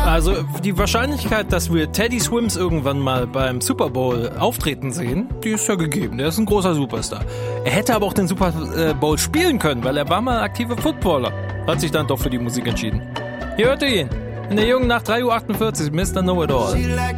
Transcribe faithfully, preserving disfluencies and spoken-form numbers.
Also die Wahrscheinlichkeit, dass wir Teddy Swims irgendwann mal beim Super Bowl auftreten sehen, die ist ja gegeben. Der ist ein großer Superstar. Er hätte aber auch den Super Bowl spielen können, weil er war mal aktiver Footballer. Hat sich dann doch für die Musik entschieden. Hier hört ihr ihn. In der jungen Nacht drei Uhr achtundvierzig, Mister Know-It-All.